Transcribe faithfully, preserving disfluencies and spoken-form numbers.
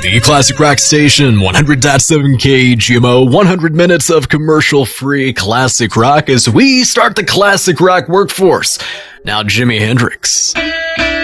The Classic Rock Station, one hundred point seven K G M O, one hundred minutes of commercial-free classic rock as we start the classic rock workforce. Now, Jimi Hendrix.